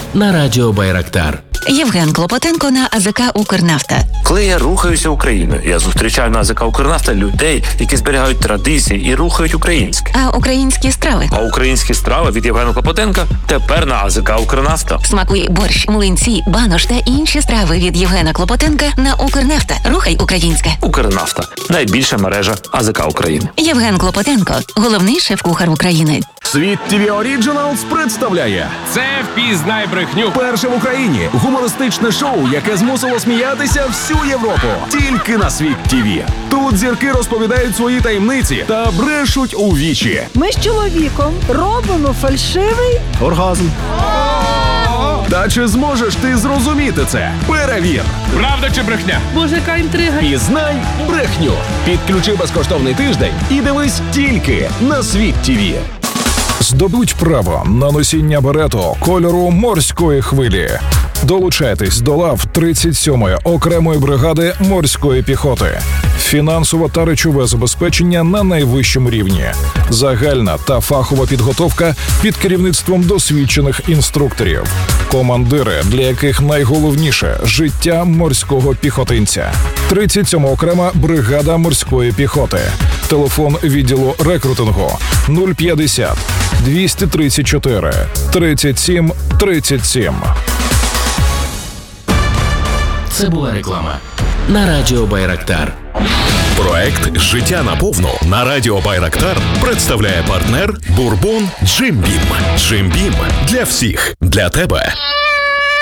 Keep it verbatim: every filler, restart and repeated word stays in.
на радіо Байрактар. Євген Клопотенко на АЗК «Укрнафта». Коли я рухаюся Україною, я зустрічаю на АЗК «Укрнафта» людей, які зберігають традиції і рухають українське. А українські страви? А українські страви від Євгена Клопотенка тепер на АЗК «Укрнафта». Смакуй борщ, млинці, банош та інші страви від Євгена Клопотенка на «Укрнафта». Рухай українське. «Укрнафта» – найбільша мережа АЗК України. Євген Клопотенко – головний шеф-кухар України. Світ ТВ Originals представляє Це «Впізнай брехню». перше в Україні гумористичне шоу, яке змусило сміятися всю Європу. Тільки на Світ ТВ. Тут зірки розповідають свої таємниці та брешуть у вічі. Ми з чоловіком робимо фальшивий Оргазм. Та чи зможеш ти зрозуміти це? Перевір! Правда чи брехня? Боже, яка інтрига. Пізнай брехню. Підключи безкоштовний тиждень і дивись тільки на Світ ТВ. Здобудь право на носіння берету кольору морської хвилі. Долучайтесь до лав тридцять сьомої окремої бригади морської піхоти. Фінансове та речове забезпечення на найвищому рівні. Загальна та фахова підготовка під керівництвом досвідчених інструкторів. Командири, для яких найголовніше – життя морського піхотинця. тридцять сьома окрема бригада морської піхоти. Телефон відділу рекрутингу нуль п'ятдесят двісті тридцять чотири тридцять сім тридцять сім. Це була реклама на радіо Байрактар. Проект «Життя наповну» на радіо Байрактар представляє партнер «Бурбон Джим Бім». Джим Бім для всіх. Для тебе.